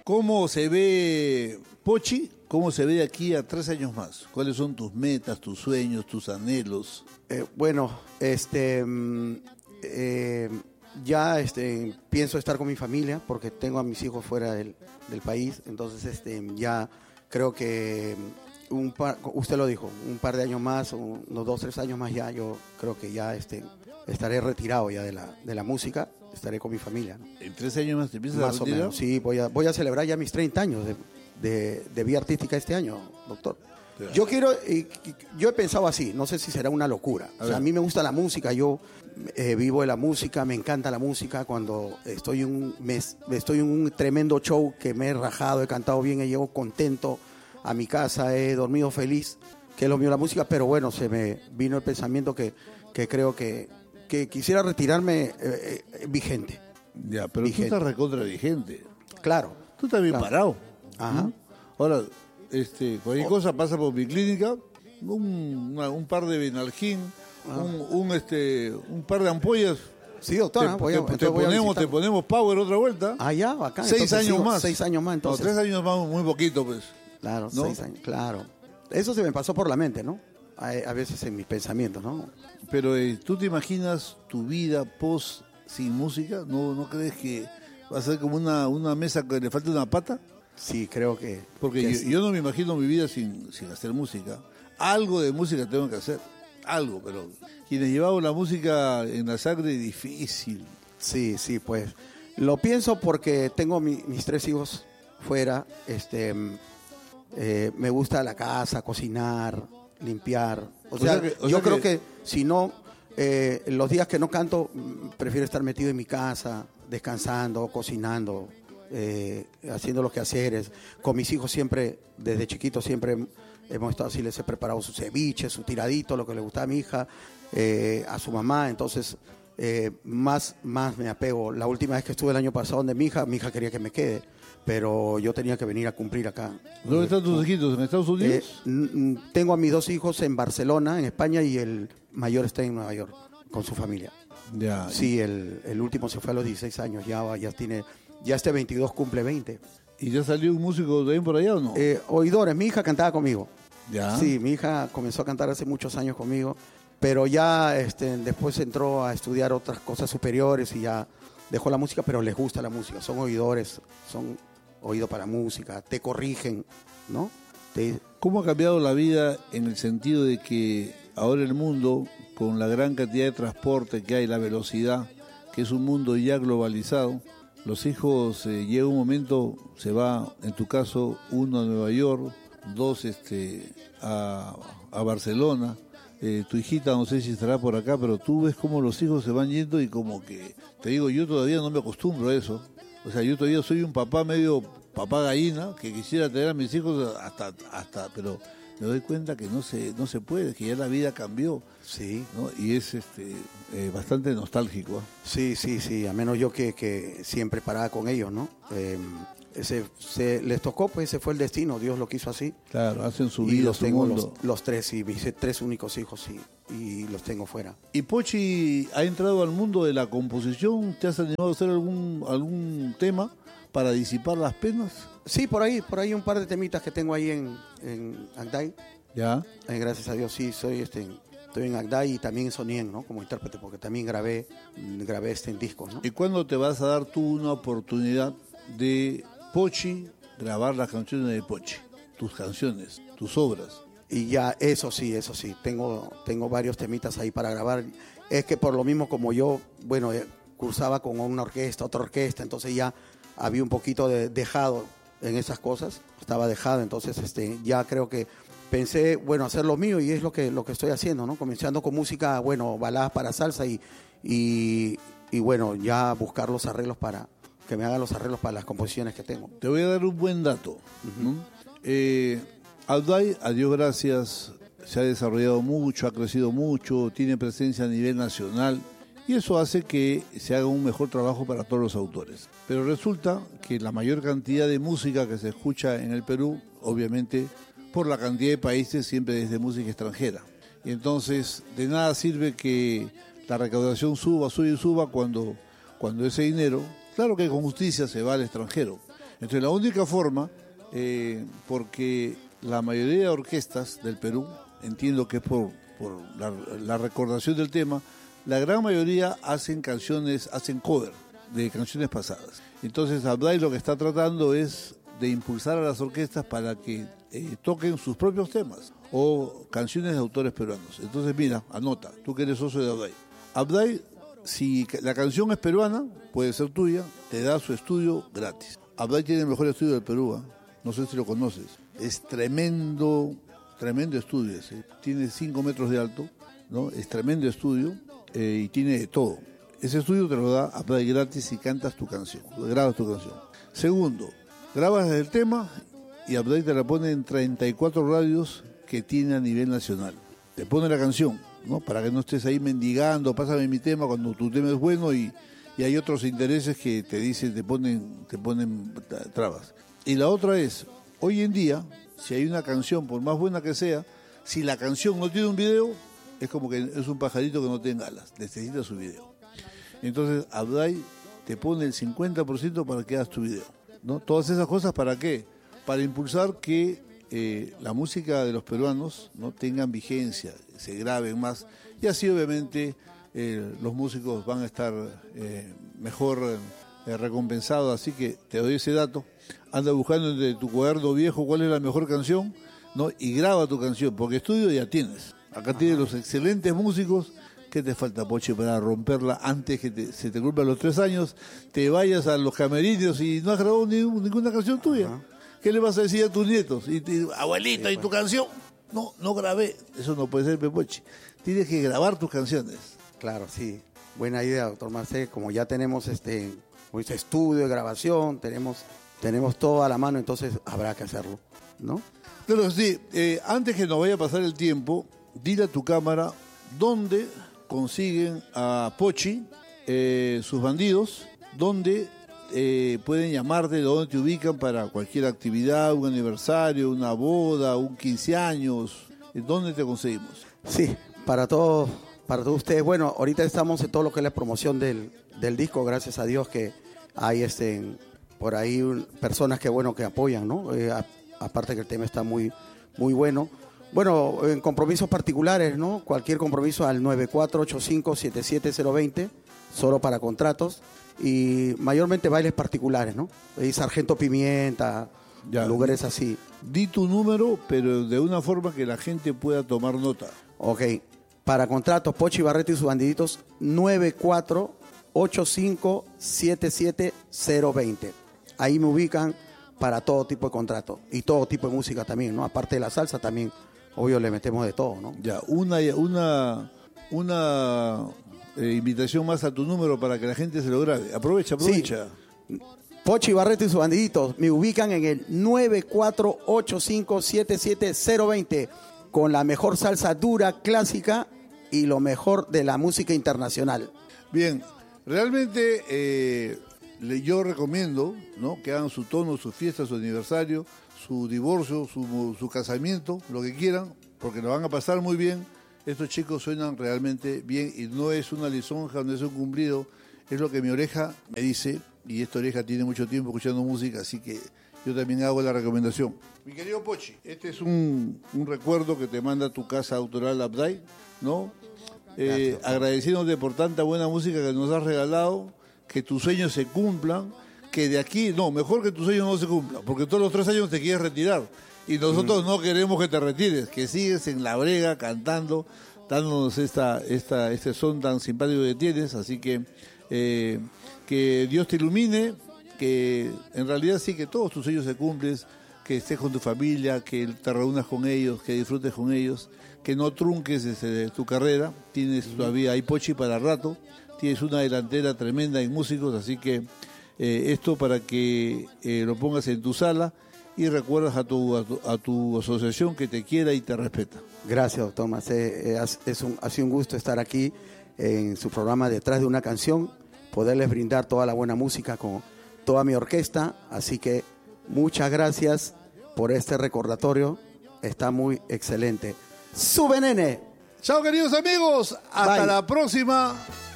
¿Cómo se ve Pochi? ¿Cómo se ve de aquí a 3 años más? ¿Cuáles son tus metas, tus sueños, tus anhelos? Ya pienso estar con mi familia porque tengo a mis hijos fuera del país, entonces ya creo que usted lo dijo, un par de años más, unos 2, 3 años más ya, yo creo que ya estaré retirado ya de la música, estaré con mi familia, ¿no? ¿En 3 años más te empiezas a Más o retirar? menos, sí, voy a celebrar ya mis 30 años de vida artística este año, doctor. Claro. Yo he pensado así, no sé si será una locura. A mí me gusta la música, yo vivo de la música, me encanta la música. Cuando estoy en un tremendo show que me he rajado, he cantado bien, llego contento a mi casa, he dormido feliz, que es lo mío la música, pero bueno, se me vino el pensamiento que creo que quisiera retirarme vigente. Ya, pero vigente. tú estás recontra vigente. Claro. Tú estás bien parado. Ajá. ¿Mm? Ahora, cualquier cosa pasa por mi clínica, un par de Benalgin, un par de ampollas. Sí, doctora, te ponemos power otra vuelta. Ah, ya, bacán. 6 años más. 6 años más, entonces. No, 3 años más, muy poquito, pues. Claro, ¿no? 6 años, claro. Eso se me pasó por la mente, ¿no? A veces en mis pensamientos, ¿no? Pero ¿tú te imaginas tu vida post sin música? ¿No crees que va a ser como una mesa que le falta una pata? Sí, creo que... Porque yo no me imagino mi vida sin hacer música. Algo de música tengo que hacer. Algo, pero quienes llevamos la música en la sangre es difícil. Sí, pues. Lo pienso porque tengo mis 3 hijos fuera. Me gusta la casa, cocinar, limpiar. Yo creo que si no, los días que no canto, prefiero estar metido en mi casa, descansando, cocinando, haciendo los quehaceres. Con mis hijos siempre, desde chiquitos, siempre hemos estado así, les he preparado su ceviche, su tiradito, lo que le gustaba a mi hija, a su mamá. Entonces, más me apego. La última vez que estuve el año pasado donde mi hija quería que me quede, pero yo tenía que venir a cumplir acá. ¿Dónde están tus hijitos? ¿En Estados Unidos? Tengo a mis 2 hijos en Barcelona, en España, y el mayor está en Nueva York con su familia. Ya. Sí, el último se fue a los 16 años, ya este 22 cumple 20. ¿Y ya salió un músico también por allá o no? Oidores, mi hija cantaba conmigo. Ya. Sí, mi hija comenzó a cantar hace muchos años conmigo, pero ya después entró a estudiar otras cosas superiores y ya dejó la música, pero les gusta la música, son oidores, son oído para música, te corrigen, ¿no? ¿Cómo ha cambiado la vida en el sentido de que ahora el mundo, con la gran cantidad de transporte que hay, la velocidad, que es un mundo ya globalizado, los hijos llega un momento, se va, en tu caso, 1 a Nueva York, 2 a Barcelona, tu hijita no sé si estará por acá, pero tú ves cómo los hijos se van yendo y como que, te digo, yo todavía no me acostumbro a eso. O sea, yo todavía soy un papá medio papá gallina, que quisiera tener a mis hijos hasta pero me doy cuenta que no se puede, que ya la vida cambió. Sí. ¿No? Y es bastante nostálgico. Sí, a menos yo que siempre paraba con ellos, ¿no? Les tocó, pues ese fue el destino, Dios lo quiso así. Claro, hacen su y vida, los su tengo mundo. los 3, y mis 3 únicos hijos, y los tengo fuera. ¿Y Pochi ha entrado al mundo de la composición? ¿Te has animado a hacer algún tema para disipar las penas? Sí, por ahí un par de temitas que tengo ahí en Agday. Ya. Gracias a Dios, sí, estoy en Agday y también en Sonien, ¿no? Como intérprete, porque también grabé en discos, ¿no? ¿Y cuándo te vas a dar tú una oportunidad de Pochi grabar las canciones de Pochi? Tus canciones, tus obras. Y ya, eso sí, tengo varios temitas ahí para grabar. Es que por lo mismo como yo, bueno, cursaba con una orquesta, otra orquesta, entonces ya había un poquito de dejado en esas cosas, estaba dejado, entonces ya creo que pensé, bueno, hacer lo mío, y es lo que estoy haciendo, ¿no? Comenzando con música, bueno, baladas para salsa y bueno, ya buscar los arreglos que me hagan los arreglos para las composiciones que tengo. Te voy a dar un buen dato, ¿no? Agday, a Dios gracias, se ha desarrollado mucho, ha crecido mucho, tiene presencia a nivel nacional, y eso hace que se haga un mejor trabajo para todos los autores. Pero resulta que la mayor cantidad de música que se escucha en el Perú, obviamente por la cantidad de países, siempre es de música extranjera. Y entonces de nada sirve que la recaudación suba cuando ese dinero, claro que con justicia se va al extranjero, Entonces la única forma, porque la mayoría de orquestas del Perú, entiendo que es por la recordación del tema, la gran mayoría hacen cover de canciones pasadas. Entonces Abday lo que está tratando es de impulsar a las orquestas para que toquen sus propios temas o canciones de autores peruanos. Entonces mira, anota, tú que eres socio de Abday. Abday, si la canción es peruana, puede ser tuya, te da su estudio gratis. Abday tiene el mejor estudio del Perú, ¿eh? No sé si lo conoces. Es tremendo estudio ese. Tiene 5 metros de alto, ¿no? Es tremendo estudio y tiene de todo. Ese estudio te lo da Abday gratis y cantas tu canción, grabas tu canción. Segundo, grabas el tema y Abday te la pone en 34 radios que tiene a nivel nacional. Te pone la canción, ¿no? Para que no estés ahí mendigando, pásame mi tema cuando tu tema es bueno y hay otros intereses que te dicen, te ponen trabas. Y la otra es, hoy en día, si hay una canción, por más buena que sea, si la canción no tiene un video, es como que es un pajarito que no tiene alas, necesita su video. Entonces Abday te pone el 50% para que hagas tu video, ¿no? Todas esas cosas, ¿para qué? Para impulsar que la música de los peruanos, ¿no?, tengan vigencia, se graben más, y así obviamente los músicos van a estar mejor recompensados. Así que te doy ese dato, anda buscando entre tu cuaderno viejo cuál es la mejor canción, ¿no?, y graba tu canción, porque estudio ya tienes. Acá tienes los excelentes músicos. ¿Qué te falta, Pochi, para romperla antes que se te cumplan los 3 años, te vayas a los camerinos y no has grabado ninguna canción tuya? Uh-huh. ¿Qué le vas a decir a tus nietos? Abuelito, sí, ¿y tu canción? No grabé. Eso no puede ser, Pochi. Tienes que grabar tus canciones. Claro, sí. Buena idea, doctor Marcé. Como ya tenemos estudio de grabación, tenemos todo a la mano, entonces habrá que hacerlo, ¿no? Pero sí, antes que nos vaya a pasar el tiempo, dile a tu cámara dónde consiguen a Pochi, sus bandidos, dónde pueden llamarte, dónde te ubican para cualquier actividad, un aniversario, una boda, un 15 años, ¿dónde te conseguimos? Sí, para todos ustedes. Bueno, ahorita estamos en todo lo que es la promoción del disco, gracias a Dios que hay por ahí personas que apoyan, ¿no? Aparte que el tema está muy, muy bueno. Bueno, en compromisos particulares, ¿no? Cualquier compromiso al 9485-77020, solo para contratos, y mayormente bailes particulares, ¿no? Y Sargento Pimienta, ya, lugares así. Di tu número, pero de una forma que la gente pueda tomar nota. Ok, para contratos, Pochi Barreto y sus bandiditos, 9485-77020. Ahí me ubican para todo tipo de contratos y todo tipo de música también, ¿no? Aparte de la salsa también. Obvio le metemos de todo, ¿no? Ya, una invitación más a tu número para que la gente se lo grabe. Aprovecha. Sí. Pochi Barreto y sus bandiditos me ubican en el 9485-77020 con la mejor salsa dura, clásica y lo mejor de la música internacional. Bien, realmente yo recomiendo, ¿no?, que hagan su tono, su fiesta, su aniversario, su divorcio, su casamiento, lo que quieran, porque lo van a pasar muy bien. Estos chicos suenan realmente bien y no es una lisonja, no es un cumplido, es lo que mi oreja me dice, y esta oreja tiene mucho tiempo escuchando música, así que yo también hago la recomendación. Mi querido Pochi, este es un recuerdo que te manda tu casa autoral Abday, ¿no? Agradeciéndote por tanta buena música que nos has regalado, que tus sueños se cumplan, que de aquí, mejor que tus sueños no se cumplan, porque todos los 3 años te quieres retirar y nosotros no queremos que te retires, que sigues en la brega cantando, dándonos este son tan simpático que tienes, así que Dios te ilumine, que en realidad sí que todos tus sueños se cumplen, que estés con tu familia, que te reúnas con ellos, que disfrutes con ellos, que no trunques tu carrera, tienes todavía ahí Pochi para rato, tienes una delantera tremenda en músicos, así que esto para que lo pongas en tu sala y recuerdas a tu asociación que te quiera y te respeta. Gracias, doctor Macé. Ha sido un gusto estar aquí en su programa Detrás de una Canción, poderles brindar toda la buena música con toda mi orquesta, así que muchas gracias por este recordatorio, está muy excelente. ¡Sube, nene! Chao, queridos amigos, hasta Bye. la próxima.